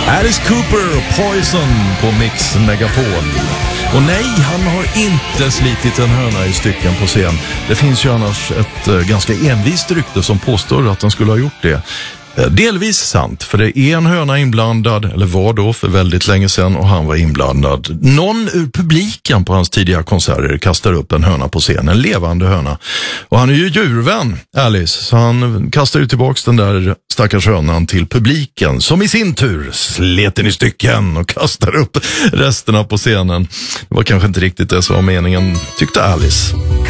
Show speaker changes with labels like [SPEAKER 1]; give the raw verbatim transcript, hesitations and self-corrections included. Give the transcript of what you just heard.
[SPEAKER 1] Alice Cooper, Poison på Mix Megapol. Och nej, han har inte slitit en höna i stycken på scen. Det finns ju annars ett uh, ganska envist rykte som påstår att han skulle ha gjort det. Delvis sant, för det är en höna inblandad, eller var då för väldigt länge sedan, och han var inblandad. Någon ur publiken på hans tidiga konserter kastar upp en höna på scen, en levande höna. Och han är ju djurvän, Alice, så han kastar ju tillbaks den där stackars hönan till publiken, som i sin tur slet den i stycken och kastar upp resterna på scenen. Det var kanske inte riktigt det som var meningen, tyckte Alice.